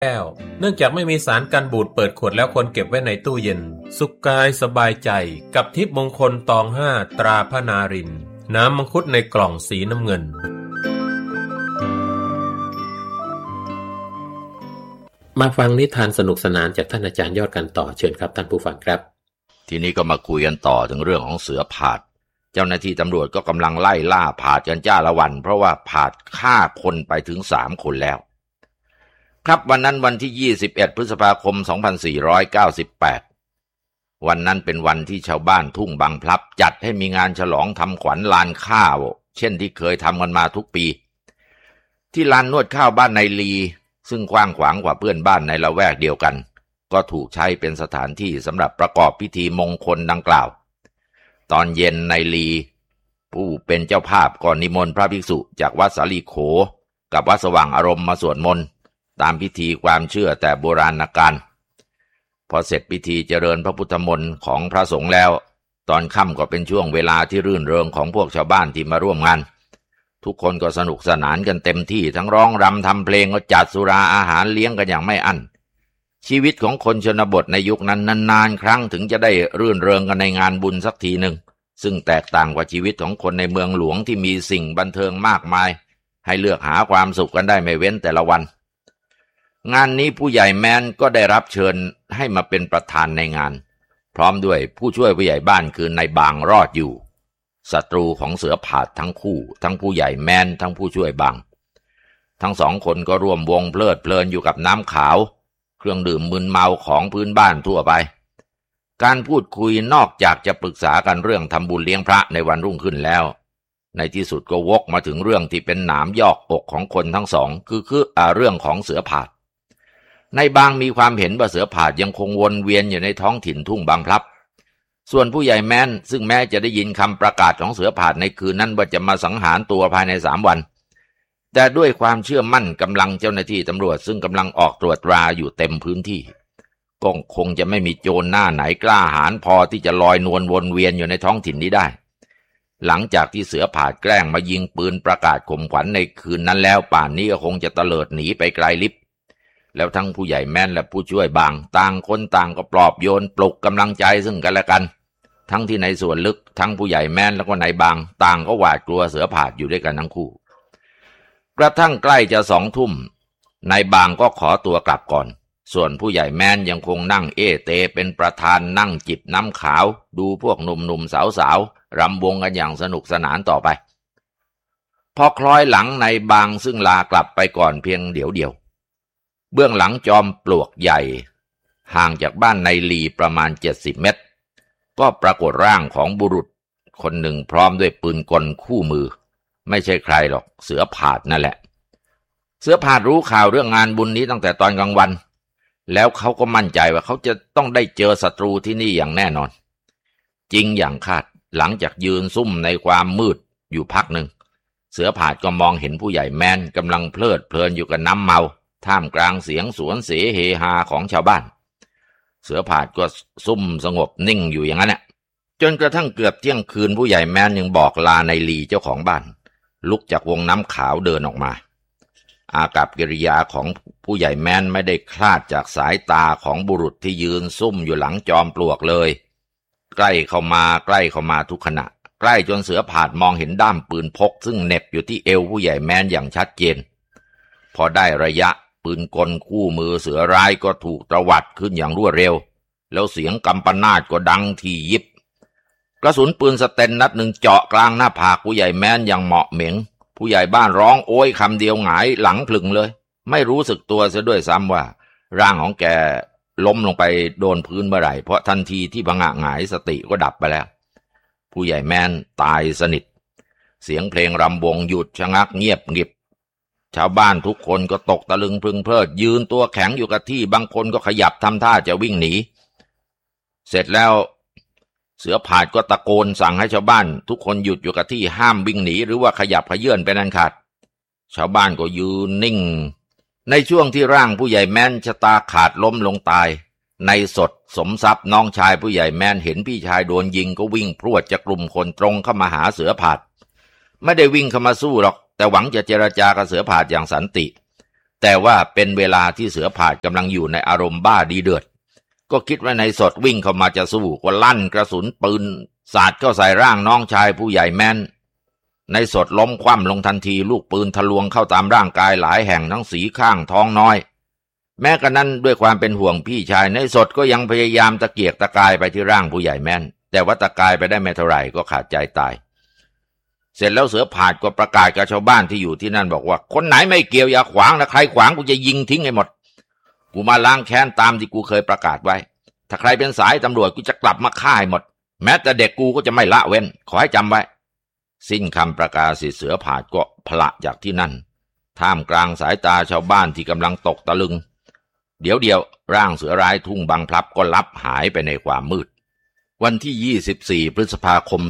แก้วเนื่องจากไม่มีสารกันบูดเปิดขวดแล้วคนเก็บไว้ในตู้เย็นสุขกายสบายใจกับทิพย์มงคลตอง5ตราพระนารินทร์น้ำมังคุดในกล่องสีน้ำเงินมาฟังนิทานสนุกสนานจากท่านอาจารย์ยอดกันต่อเชิญครับท่านผู้ฟังครับทีนี้ก็มาคุยกันต่อถึงเรื่องของเสือผาดเจ้าหน้าที่ตำรวจก็กำลังไล่ล่าผาดกันจ้าละวันเพราะว่าผาดฆ่าคนไปถึง3 คนแล้วครับวันนั้นวันที่21พฤษภาคม2498วันนั้นเป็นวันที่ชาวบ้านทุ่งบางพลับจัดให้มีงานฉลองทำขวัญลานข้าวเช่นที่เคยทำกันมาทุกปีที่ลานนวดข้าวบ้านนายลีซึ่งกว้างขวางกว่าเพื่อนบ้านในละแวกเดียวกันก็ถูกใช้เป็นสถานที่สำหรับประกอบพิธีมงคลดังกล่าวตอนเย็นนายลีผู้เป็นเจ้าภาพก็นิมนต์พระภิกษุจากวัดสาลีโขกับวัดสว่างอารมณ์มาสวดมนต์ตามพิธีความเชื่อแต่โบราณกาลพอเสร็จพิธีเจริญพระพุทธมนต์ของพระสงฆ์แล้วตอนค่ำก็เป็นช่วงเวลาที่รื่นเริงของพวกชาวบ้านที่มาร่วมงานทุกคนก็สนุกสนานกันเต็มที่ทั้งร้องรำทำเพลงก็จัดสุราอาหารเลี้ยงกันอย่างไม่อั้นชีวิตของคนชนบทในยุคนั้นนานๆครั้งถึงจะได้รื่นเริงกันในงานบุญสักทีหนึ่งซึ่งแตกต่างกว่าชีวิตของคนในเมืองหลวงที่มีสิ่งบันเทิงมากมายให้เลือกหาความสุขกันได้ไม่เว้นแต่ละวันงานนี้ผู้ใหญ่แมนก็ได้รับเชิญให้มาเป็นประธานในงานพร้อมด้วยผู้ช่วยผู้ใหญ่บ้านคือนายบางรอดอยู่ศัตรูของเสือผาดทั้งคู่ทั้งผู้ใหญ่แมนทั้งผู้ช่วยบางทั้ง2 คนก็ร่วมวงเพลิดเพลินอยู่กับน้ำขาวเครื่องดื่มมึนเมาของพื้นบ้านทั่วไปการพูดคุยนอกจากจะปรึกษากันเรื่องทำบุญเลี้ยงพระในวันรุ่งขึ้นแล้วในที่สุดก็วกมาถึงเรื่องที่เป็นหนามยอกอกของคนทั้งสองคือเรื่องของเสือผาดในบางมีความเห็นว่าเสือผาดยังคงวนเวียนอยู่ในท้องถิ่นทุ่งบางพลับส่วนผู้ใหญ่แม้นซึ่งแม้จะได้ยินคำประกาศของเสือผาดในคืนนั้นว่าจะมาสังหารตัวภายใน3 วันแต่ด้วยความเชื่อมั่นกำลังเจ้าหน้าที่ตำรวจซึ่งกำลังออกตรวจตราอยู่เต็มพื้นที่ก็คงจะไม่มีโจรหน้าไหนกล้าหาญพอที่จะลอยนวลวนเวียนอยู่ในท้องถิ่นนี้ได้หลังจากที่เสือผาดแกล้งมายิงปืนประกาศข่มขวัญในคืนนั้นแล้วป่านนี้ก็คงจะเตลิดหนีไปไกลลิบแล้วทั้งผู้ใหญ่แม้นและผู้ช่วยบางต่างคนต่างก็ปลอบโยนปลุกกำลังใจซึ่งกันและกันทั้งที่ในส่วนลึกทั้งผู้ใหญ่แม้นแล้วก็นายบางต่างก็หวาดกลัวเสือผาดอยู่ด้วยกันทั้งคู่กระทั่งใกล้จะ2 ทุ่มนายบางก็ขอตัวกลับก่อนส่วนผู้ใหญ่แม้นยังคงนั่งเตเป็นประธานนั่งจิบน้ำขาวดูพวกหนุ่มๆสาวๆรำวงกันอย่างสนุกสนานต่อไปพอคล้อยหลังนายบางซึ่งลากลับไปก่อนเพียงเดียวเบื้องหลังจอมปลวกใหญ่ห่างจากบ้านนายลีประมาณ70 เมตรก็ปรากฏร่างของบุรุษคนหนึ่งพร้อมด้วยปืนกลคู่มือไม่ใช่ใครหรอกเสือผาดนั่นแหละเสือผาดรู้ข่าวเรื่องงานบุญนี้ตั้งแต่ตอนกลางวันแล้วเขาก็มั่นใจว่าเขาจะต้องได้เจอศัตรูที่นี่อย่างแน่นอนจริงอย่างคาดหลังจากยืนซุ่มในความมืดอยู่พักหนึ่งเสือผาดก็มองเห็นผู้ใหญ่แมนกำลังเพลิดเพลินอยู่กับน้ำเมาท่ามกลางเสียงสวนเสเฮฮาของชาวบ้านเสือผาดก็ซุ่มสงบนิ่งอยู่อย่างนั้นแหละจนกระทั่งเกือบเที่ยงคืนผู้ใหญ่แมนยังบอกลานายลีเจ้าของบ้านลุกจากวงน้ำขาวเดินออกมาอากัปกิริยาของผู้ใหญ่แมนไม่ได้คลาดจากสายตาของบุรุษที่ยืนซุ่มอยู่หลังจอมปลวกเลยใกล้เข้ามาทุกขณะใกล้จนเสือผาดมองเห็นด้ามปืนพกซึ่งเหน็บอยู่ที่เอวผู้ใหญ่แมนอย่างชัดเจนพอได้ระยะปืนกลคู่มือเสือร้ายก็ถูกตวัดขึ้นอย่างรวดเร็วแล้วเสียงกำปนาตก็ดังทียิบกระสุนปืนสเตนนัดหนึ่งเจาะกลางหน้าผากผู้ใหญ่แมนอย่างเหมาะเหม็งผู้ใหญ่บ้านร้องโอยคำเดียวหงายหลังพลึงเลยไม่รู้สึกตัวเสียด้วยซ้ำว่าร่างของแกล้มลงไปโดนพื้นเมื่อไหร่เพราะทันทีที่ผงะหงายสติก็ดับไปแล้วผู้ใหญ่แมนตายสนิทเสียงเพลงรำวงหยุดชะงักเงียบกริบชาวบ้านทุกคนก็ตกตะลึงพึงเพลิดยืนตัวแข็งอยู่กับที่บางคนก็ขยับทำท่าจะวิ่งหนีเสร็จแล้วเสือผาดก็ตะโกนสั่งให้ชาวบ้านทุกคนหยุดอยู่กับที่ห้ามวิ่งหนีหรือว่าขยับขยื่นเป็นอันขาดชาวบ้านก็ยืนนิ่งในช่วงที่ร่างผู้ใหญ่แม้นชะตาขาดล้มลงตายในสดสมทรัพย์น้องชายผู้ใหญ่แม้นเห็นพี่ชายโดนยิงก็วิ่งพรวดจากกลุ่มคนตรงเข้ามาหาเสือผาดไม่ได้วิ่งเข้ามาสู้หรอกแต่หวังจะเจรจากับเสือผาดอย่างสันติแต่ว่าเป็นเวลาที่เสือผาดกำลังอยู่ในอารมณ์บ้าดีเดือดก็คิดว่าในสดวิ่งเข้ามาจะสู้ก็ลั่นกระสุนปืนสาดเข้าใส่ร่างน้องชายผู้ใหญ่แม่นในสดล้มคว่ำลงทันทีลูกปืนทะลวงเข้าตามร่างกายหลายแห่งทั้งสีข้างท้องน้อยแม้กระนั้นด้วยความเป็นห่วงพี่ชายในสดก็ยังพยายามตะเกียกตะกายไปที่ร่างผู้ใหญ่แม่นแต่ว่าตะกายไปได้ไม่เท่าไหร่ก็ขาดใจตายเสร็จแล้วเสือผาดก็ประกาศกับชาวบ้านที่อยู่ที่นั่นบอกว่าคนไหนไม่เกี่ยวอย่าขวางนะใครขวางกูจะยิงทิ้งให้หมดกูมาล้างแค้นตามที่กูเคยประกาศไว้ถ้าใครเป็นสายตำรวจกูจะกลับมาฆ่าให้หมดแม้แต่เด็กกูก็จะไม่ละเว้นขอให้จำไว้สิ้นคำประกาศเสือผาดก็พละจากที่นั่นท่ามกลางสายตาชาวบ้านที่กำลังตกตะลึงเดี๋ยวร่างเสือร้ายทุ่งบางพลับก็ลับหายไปในความมืดวันที่24พฤษภาคม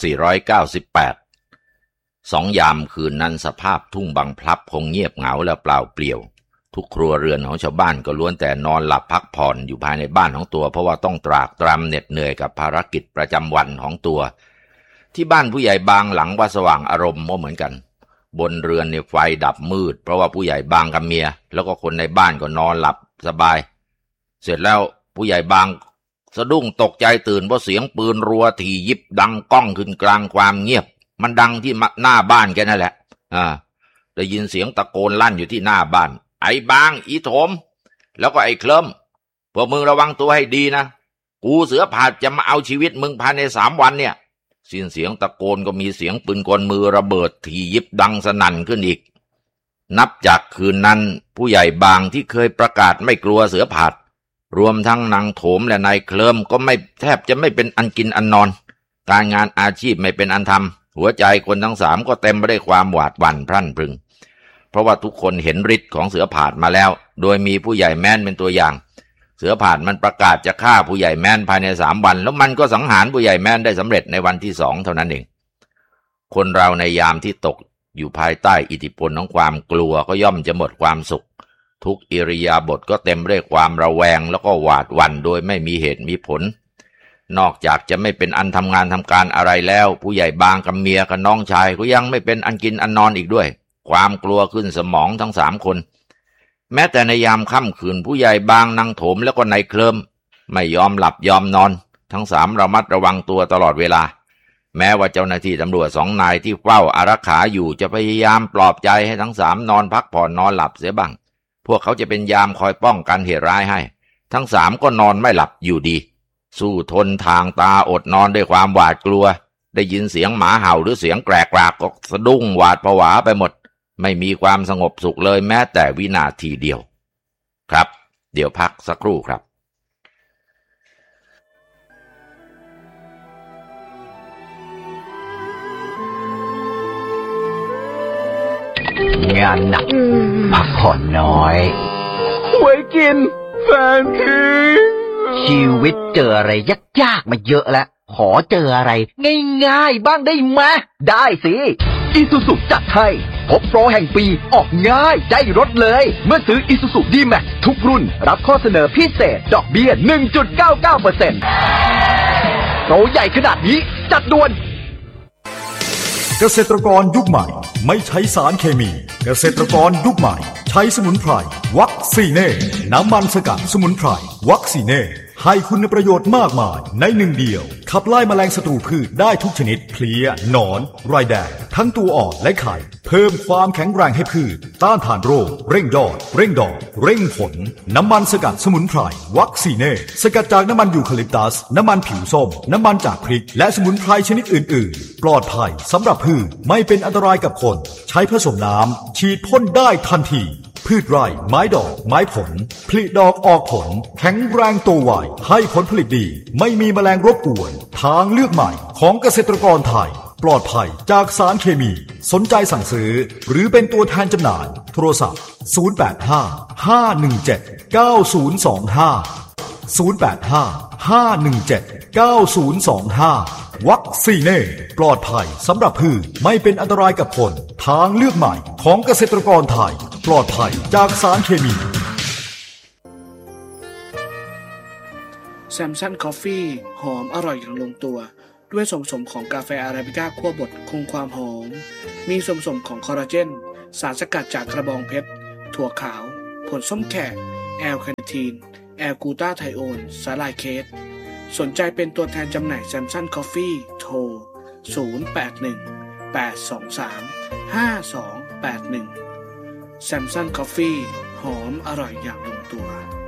2498 2 ยามคืนนั้นสภาพทุ่งบางพลับคงเงียบเหงาและเปล่าเปลี่ยวทุกครัวเรือนของชาวบ้านก็ล้วนแต่นอนหลับพักผ่อนอยู่ภายในบ้านของตัวเพราะว่าต้องตรากตรำเหน็ดเหนื่อยกับภารกิจประจำวันของตัวที่บ้านผู้ใหญ่บางหลังวัดสว่างอารมณ์ก็เหมือนกันบนเรือนไฟดับมืดเพราะว่าผู้ใหญ่บางกับเมียแล้วก็คนในบ้านก็นอนหลับสบายเสร็จแล้วผู้ใหญ่บางสะดุ้งตกใจตื่นเพราะเสียงปืนรัวถี่ยิบดังก้องขึ้นกลางความเงียบมันดังที่หน้าบ้านแกนั่นแหละได้ยินเสียงตะโกนลั่นอยู่ที่หน้าบ้านไอ้บางอีโถมแล้วก็ไอ้เคลิ้มพวกมึงระวังตัวให้ดีนะกูเสือผาดจะมาเอาชีวิตมึงภายใน3 วันเนี่ยสิ้นเสียงตะโกนก็มีเสียงปืนกลมือระเบิดถี่ยิบดังสนั่นขึ้นอีกนับจากคืนนั้นผู้ใหญ่บางที่เคยประกาศไม่กลัวเสือผาดรวมทั้งนางโถมและนายเคลิ้มก็ไม่แทบจะไม่เป็นอันกินอันนอนการงานอาชีพไม่เป็นอันทำหัวใจคนทั้ง3ก็เต็มไปด้วยความหวาดหวั่นพรั่นพรึงเพราะว่าทุกคนเห็นฤทธิ์ของเสือผาดมาแล้วโดยมีผู้ใหญ่แม่นเป็นตัวอย่างเสือผาดมันประกาศจะฆ่าผู้ใหญ่แม่นภายใน3 วันแล้วมันก็สังหารผู้ใหญ่แม่นได้สำเร็จในวันที่2เท่านั้นเองคนเราในยามที่ตกอยู่ภายใต้อิทธิพลของความกลัวก็ย่อมจะหมดความสุขทุกอิริยาบถก็เต็มด้วยความระแวงแล้วก็หวาดหวั่นโดยไม่มีเหตุมีผลนอกจากจะไม่เป็นอันทำงานทำการอะไรแล้วผู้ใหญ่บางกับเมียกับน้องชายก็ยังไม่เป็นอันกินอันนอนอีกด้วยความกลัวขึ้นสมองทั้ง3 คนแม้แต่ในยามค่ำคืนผู้ใหญ่บางนางโถมแล้วก็นายเคลิ้มไม่ยอมหลับยอมนอนทั้ง3ระมัดระวังตัวตลอดเวลาแม้ว่าเจ้าหน้าที่ตำรวจ2 นายที่เฝ้าอารักขาอยู่จะพยายามปลอบใจให้ทั้ง3นอนพักผ่อนนอนหลับเสียบ้างพวกเขาจะเป็นยามคอยป้องกันเหตุร้ายให้ทั้ง3ก็นอนไม่หลับอยู่ดีสู้ทนทางตาอดนอนด้วยความหวาดกลัวได้ยินเสียงหมาเห่าหรือเสียงแกรกๆก็สะดุ้งหวาดผวาไปหมดไม่มีความสงบสุขเลยแม้แต่วินาทีเดียวครับเดี๋ยวพักสักครู่ครับงานหนักพักผ่อนน้อยไว้กินแฟนทิ้งชีวิตเจออะไรยากๆมาเยอะแล้วขอเจออะไรง่ายๆบ้างได้ไหมได้สิอีซูซุจัดให้พบโปรแห่งปีออกง่ายได้รถเลยเมื่อซื้ออีซูซุดีแม็กทุกรุ่นรับข้อเสนอพิเศษดอกเบี้ย 1.99% โปรใหญ่ขนาดนี้จัดด่วนเกษตรกรยุคใหม่ไม่ใช้สารเคมีเกษตรกรยุคใหม่ใช้สมุนไพรวัคซีเน่น้ำมันสกัดสมุนไพรวัคซีเน่ให้คุณประโยชน์มากมายในหนึ่งเดียวขับไล่แมลงศัตรูพืชได้ทุกชนิดเพลี้ยหนอนไรแดงทั้งตัวอ่อนและไข่เพิ่มความแข็งแรงให้พืชต้านทานโรคเร่งยอดเร่งดอกเร่งผลน้ำมันสกัดสมุนไพรวัคซีเน่สกัดจากน้ำมันยูคาลิปตัสน้ำมันผิวส้มน้ำมันจากพริกและสมุนไพรชนิดอื่นๆปลอดภัยสำหรับพืชไม่เป็นอันตรายกับคนใช้ผสมน้ำฉีดพ่นได้ทันทีพืชไร่ไม้ดอกไม้ผลผลิดอกออกผลแข็งแรงโตไวให้ผลผลิตดีไม่มีแมลงรบกวนทางเลือกใหม่ของเกษตรกรไทยปลอดภัยจากสารเคมีสนใจสั่งซื้อหรือเป็นตัวแทนจำหน่ายโทรศัพท์085-517-9025 วัคซีเน่ปลอดภัยสำหรับพืชไม่เป็นอันตรายกับคนทางเลือกใหม่ของเกษตรกรไทยปลอดภัยจากสารเคมีแซมสันคอฟฟี่หอมอร่อยอย่างลงตัวด้วยส่วนผสมของกาแฟอาราบิก้าคั่วบดคงความหอมมีส่วนผสมของคอลลาเจนสารสกัดจากกระบองเพชรถั่วขาวผลส้มแขกแอลคาเนทีนแอลกูตาไทโอนสาลายเคสสนใจเป็นตัวแทนจำหน่ายแซมซันคอฟฟี่โทร0818235281แซมซันคอฟฟี่หอมอร่อยอย่างลงตั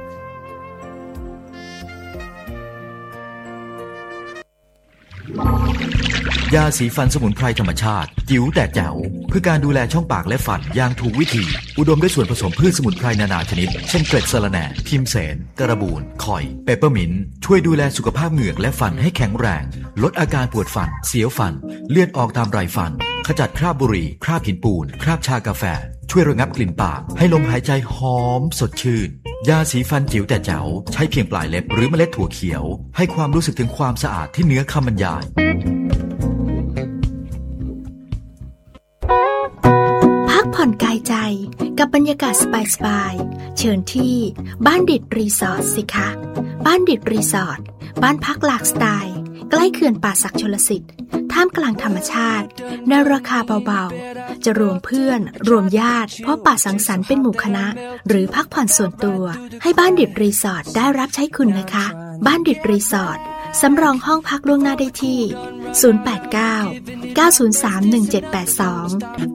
วยาสีฟันสมุนไพรธรรมชาติจิ๋วแต่แจ๋วเพื่อการดูแลช่องปากและฟันอย่างถูกวิธีอุดมด้วยส่วนผสมพืชสมุนไพรนานาชนิดเช่นเกล็ดสะระแหน่พิมเสนกระบูนข่อยเปปเปอร์มินต์ช่วยดูแลสุขภาพเหงือกและฟันให้แข็งแรงลดอาการปวดฟันเสียวฟันเลือดออกตามไรฟันขจัดคราบบุหรี่คราบหินปูนคราบชากาแฟช่วยระงับกลิ่นปากให้ลมหายใจหอมสดชื่นยาสีฟันจิ๋วแต่แจ๋วใช้เพียงปลายเล็บหรือเมล็ดถั่วเขียวให้ความรู้สึกถึงความสะอาดที่เหนือคำบรรยายพักผ่อนกายใจกับบรรยากาศสบายๆเชิญที่บ้านดิดรีสอร์ทสิคะบ้านดิดรีสอร์ทบ้านพักหลากสไตล์ใกล้เขื่อนป่าศักดิ์ชลสิทธิ์ท่ามกลางธรรมชาติในราคาเบาๆจะรวมเพื่อนรวมญาติพบปะสังสรรค์เป็นหมู่คณะหรือพักผ่อนส่วนตัวให้บ้านดิดรีสอร์ทได้รับใช้คุณนะคะบ้านดิดรีสอร์ทสำรองห้องพักล่วงหน้าได้ที่089 903 1782